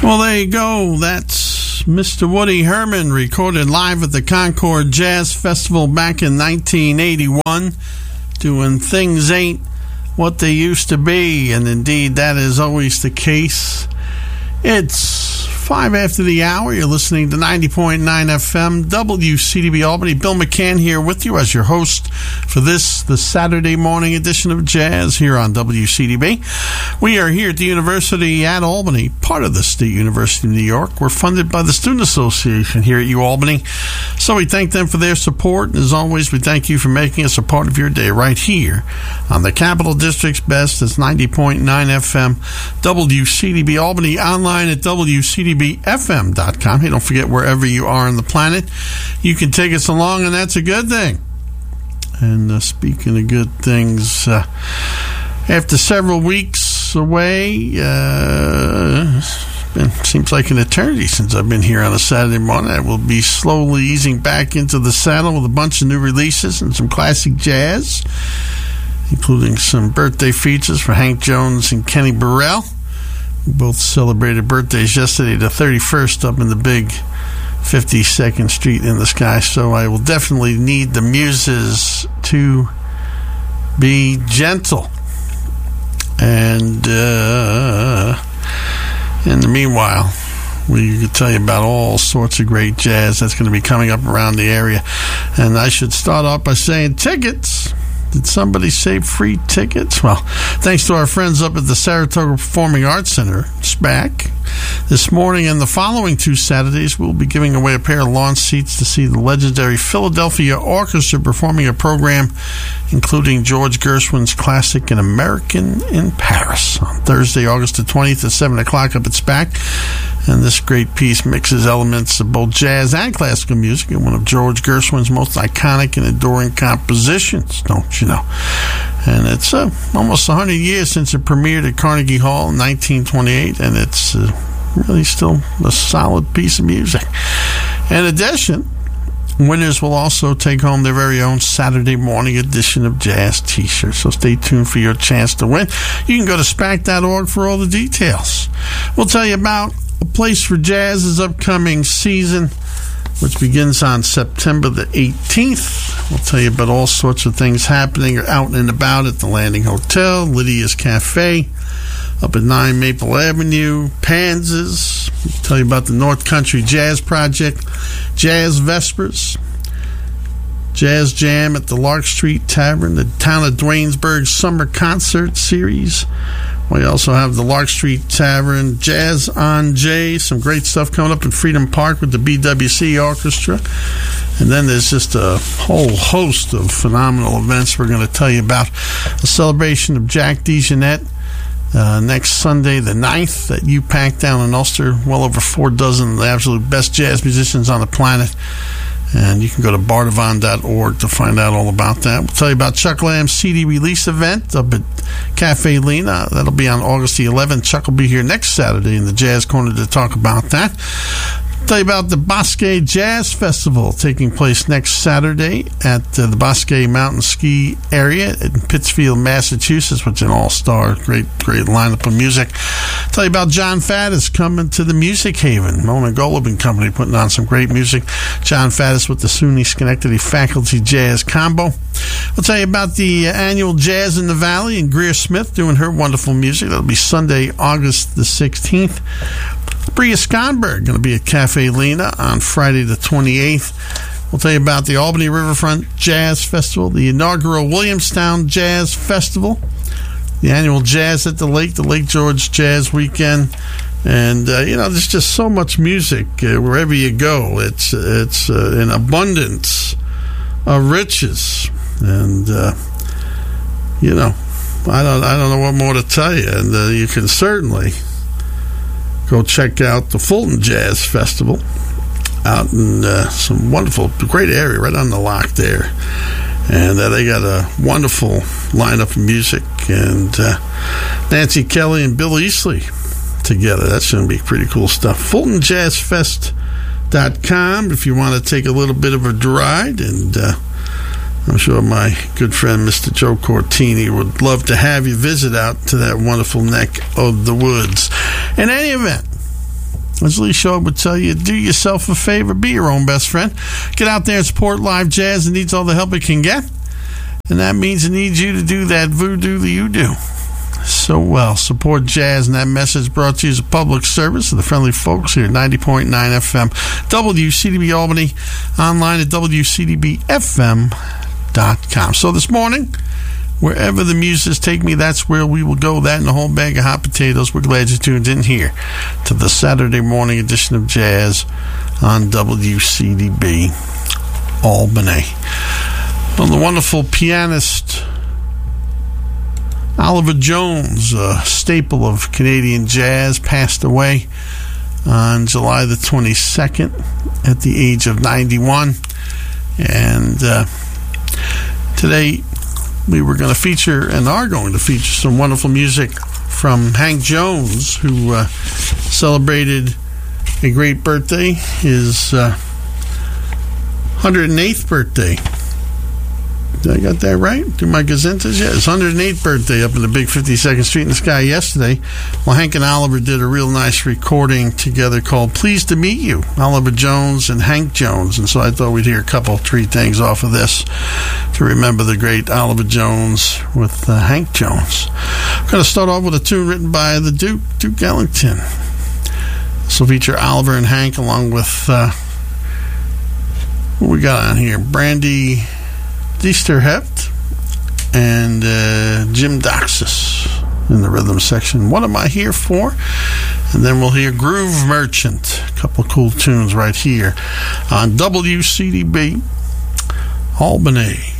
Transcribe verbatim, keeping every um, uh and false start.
Well, there you go. That's Mister Woody Herman, recorded live at the Concord Jazz Festival back in nineteen eighty-one, doing Things Ain't What They Used to Be, and indeed that is always the case. It's five after the hour. You're listening to ninety point nine F M, W C D B Albany. Bill McCann here with you as your host for this, the Saturday morning edition of Jazz here on W C D B. We are here at the University at Albany, part of the State University of New York. We're funded by the Student Association here at UAlbany, so we thank them for their support. And as always, we thank you for making us a part of your day right here on the Capital District's best. It's ninety point nine F M, W C D B Albany, online at W C D B F M dot com. Hey, don't forget, wherever you are on the planet, you can take us along, and that's a good thing. And uh, speaking of good things, uh, after several weeks away, uh, it seems like an eternity since I've been here on a Saturday morning. I will be slowly easing back into the saddle with a bunch of new releases and some classic jazz, including some birthday features for Hank Jones and Kenny Burrell. We both celebrated birthdays yesterday, the thirty-first, up in the big fifty-second Street in the Sky. So I will definitely need the muses to be gentle. And uh, in the meanwhile, we can tell you about all sorts of great jazz that's going to be coming up around the area. And I should start off by saying tickets. Did somebody say free tickets? Well, thanks to our friends up at the Saratoga Performing Arts Center, SPAC. This morning and the following two Saturdays, we'll be giving away a pair of lawn seats to see the legendary Philadelphia Orchestra performing a program including George Gershwin's classic An American in Paris on Thursday, August the twentieth at seven o'clock up at SPAC. And this great piece mixes elements of both jazz and classical music in one of George Gershwin's most iconic and enduring compositions, don't you know? And it's uh, almost one hundred years since it premiered at Carnegie Hall in nineteen twenty-eight, and it's uh, really still a solid piece of music. In addition, winners will also take home their very own Saturday morning edition of Jazz t-shirts, so stay tuned for your chance to win. You can go to spac dot org for all the details. We'll tell you about A Place for Jazz's upcoming season, which begins on September the eighteenth. We'll tell you about all sorts of things happening out and about at the Landing Hotel, Lydia's Cafe, up at nine Maple Avenue, Panzas. We'll tell you about the North Country Jazz Project, Jazz Vespers, Jazz Jam at the Lark Street Tavern, the Town of Dwaynesburg Summer Concert Series. We also have the Lark Street Tavern, Jazz on Jay, some great stuff coming up in Freedom Park with the B W C Orchestra. And then there's just a whole host of phenomenal events we're going to tell you about. A celebration of Jack DeJohnette uh, next Sunday, the ninth, at U PAC down in Ulster. Well over four dozen of the absolute best jazz musicians on the planet. And you can go to bardavon dot org to find out all about that. We'll tell you about Chuck Lamb's C D release event up at Cafe Lena. That'll be on August the eleventh. Chuck will be here next Saturday in the Jazz Corner to talk about that. Tell you about the Bosque Jazz Festival taking place next Saturday at uh, the Bosque Mountain Ski area in Pittsfield, Massachusetts, which is an all-star, great, great lineup of music. Tell you about John Faddis coming to the Music Haven. Mona Golub Company putting on some great music. John Faddis with the SUNY Schenectady Faculty Jazz Combo. We'll tell you about the uh, annual Jazz in the Valley and Greer Smith doing her wonderful music. That'll be Sunday, August the sixteenth. Bria Skonberg going to be at Cafe Lena on Friday the twenty-eighth. We'll tell you about the Albany Riverfront Jazz Festival, the inaugural Williamstown Jazz Festival, the annual Jazz at the Lake, the Lake George Jazz Weekend. And, uh, you know, there's just so much music uh, wherever you go. It's it's uh, an abundance of riches. And, uh, you know, I don't, I don't know what more to tell you. And uh, you can certainly go check out the Fulton Jazz Festival out in uh, some wonderful, great area right on the lock there. And uh, they got a wonderful lineup of music. And uh, Nancy Kelly and Bill Easley together. That's going to be pretty cool stuff. fulton jazz fest dot com if you want to take a little bit of a ride. And uh, I'm sure my good friend Mister Joe Cortini would love to have you visit out to that wonderful neck of the woods. In any event, as Lee Shaw would tell you, do yourself a favor, be your own best friend. Get out there and support live jazz. It needs all the help it can get. And that means it needs you to do that voodoo that you do so well. Support jazz, and that message brought to you as a public service of the friendly folks here at ninety point nine F M W C D B Albany, online at W C D B F M dot com. So this morning, wherever the muses take me, that's where we will go. That and a whole bag of hot potatoes. We're glad you tuned in here to the Saturday morning edition of Jazz on W C D B Albany. Well, the wonderful pianist Oliver Jones, a staple of Canadian jazz, passed away on July the twenty-second at the age of ninety-one. And uh, today we were going to feature and are going to feature some wonderful music from Hank Jones, who uh, celebrated a great birthday, his uh, one hundred eighth birthday. Did I got that right? Do my gazintas? Yeah, his one hundred eighth birthday up in the big fifty-second Street in the Sky yesterday. Well, Hank and Oliver did a real nice recording together called Pleased to Meet You, Oliver Jones and Hank Jones. And so I thought we'd hear a couple, three things off of this to remember the great Oliver Jones with uh, Hank Jones. I'm going to start off with a tune written by the Duke, Duke Ellington. This will feature Oliver and Hank along with, uh, what we got on here? Brandy Easterhept and uh, Jim Doxis in the rhythm section. What am I here for? And then we'll hear Groove Merchant. A couple cool tunes right here on W C D B Albany.